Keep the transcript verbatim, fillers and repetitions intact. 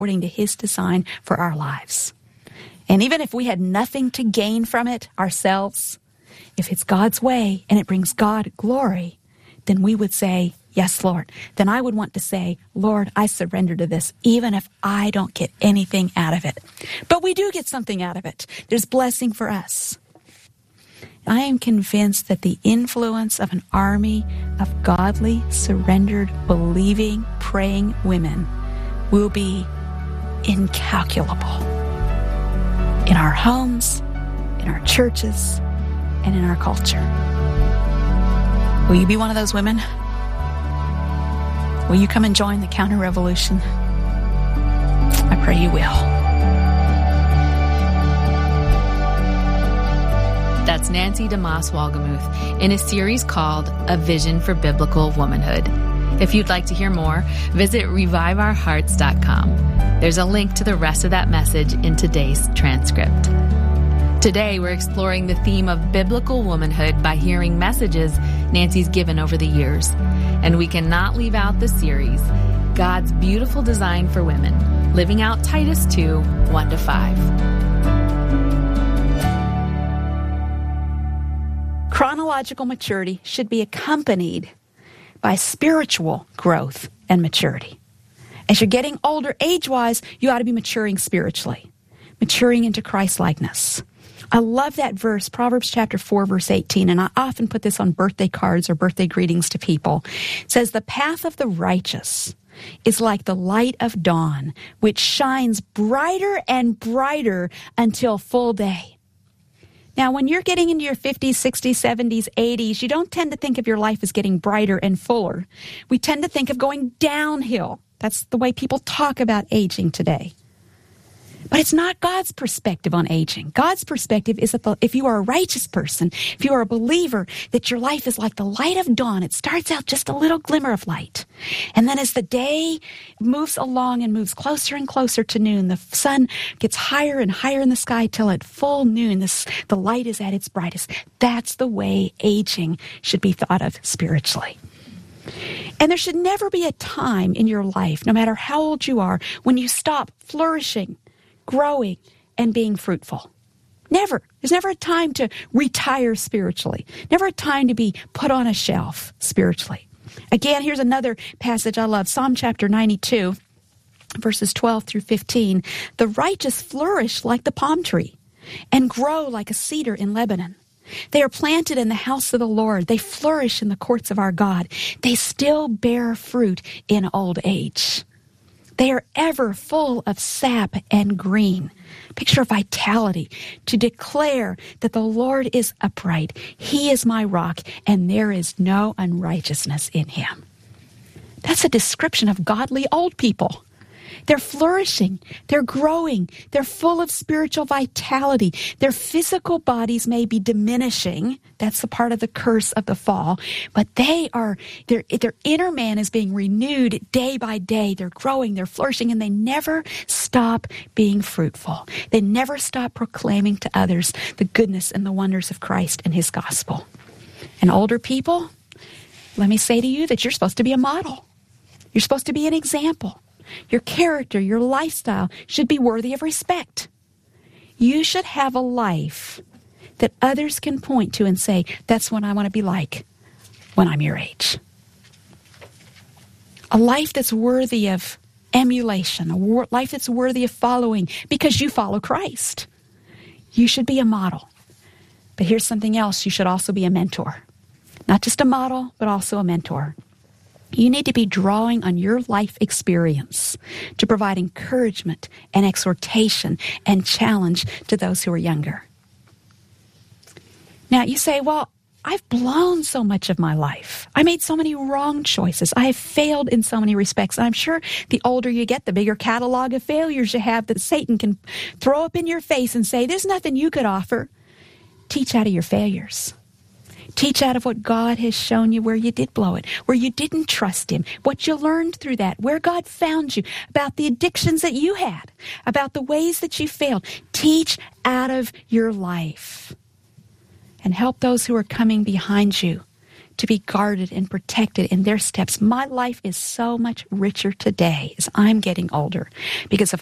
according to his design for our lives. And even if we had nothing to gain from it ourselves, if it's God's way and it brings God glory, then we would say, yes, Lord. Then I would want to say, Lord, I surrender to this, even if I don't get anything out of it. But we do get something out of it. There's blessing for us. I am convinced that the influence of an army of godly, surrendered, believing, praying women will be incalculable in our homes, in our churches, and in our culture. Will you be one of those women? Will you come and join the counter-revolution? I pray you will. That's Nancy DeMoss Wolgemuth in a series called A Vision for Biblical Womanhood. If you'd like to hear more, visit revive our hearts dot com. There's a link to the rest of that message in today's transcript. Today, we're exploring the theme of biblical womanhood by hearing messages Nancy's given over the years. And we cannot leave out the series, God's Beautiful Design for Women, living out Titus two, one to five. Chronological maturity should be accompanied by spiritual growth and maturity. As you're getting older age-wise, you ought to be maturing spiritually, maturing into Christ-likeness. I love that verse, Proverbs chapter four, verse eighteen, and I often put this on birthday cards or birthday greetings to people. It says, the path of the righteous is like the light of dawn, which shines brighter and brighter until full day. Now, when you're getting into your fifties, sixties, seventies, eighties, you don't tend to think of your life as getting brighter and fuller. We tend to think of going downhill. That's the way people talk about aging today. But it's not God's perspective on aging. God's perspective is that the, if you are a righteous person, if you are a believer, that your life is like the light of dawn. It starts out just a little glimmer of light. And then as the day moves along and moves closer and closer to noon, the sun gets higher and higher in the sky till at full noon, this, the light is at its brightest. That's the way aging should be thought of spiritually. And there should never be a time in your life, no matter how old you are, when you stop flourishing, growing, and being fruitful. Never. There's never a time to retire spiritually. Never a time to be put on a shelf spiritually. Again, here's another passage I love. Psalm chapter ninety-two, verses twelve through fifteen. The righteous flourish like the palm tree and grow like a cedar in Lebanon. They are planted in the house of the Lord. They flourish in the courts of our God. They still bear fruit in old age. They are ever full of sap and green. Picture of vitality to declare that the Lord is upright. He is my rock, and there is no unrighteousness in him. That's a description of godly old people. They're flourishing. They're growing. They're full of spiritual vitality. Their physical bodies may be diminishing. That's the part of the curse of the fall. But they are, their, their inner man is being renewed day by day. They're growing. They're flourishing. And they never stop being fruitful. They never stop proclaiming to others the goodness and the wonders of Christ and his gospel. And older people, let me say to you that you're supposed to be a model. You're supposed to be an example. Your character, your lifestyle should be worthy of respect. You should have a life that others can point to and say, that's what I want to be like when I'm your age. A life that's worthy of emulation, a wor- life that's worthy of following because you follow Christ. You should be a model. But here's something else. You should also be a mentor. Not just a model, but also a mentor. You need to be drawing on your life experience to provide encouragement and exhortation and challenge to those who are younger. Now, you say, well, I've blown so much of my life. I made so many wrong choices. I have failed in so many respects. And I'm sure the older you get, the bigger catalog of failures you have that Satan can throw up in your face and say, there's nothing you could offer. Teach out of your failures. Teach out of what God has shown you where you did blow it, where you didn't trust him, what you learned through that, where God found you, about the addictions that you had, about the ways that you failed. Teach out of your life and help those who are coming behind you to be guarded and protected in their steps. My life is so much richer today as I'm getting older because of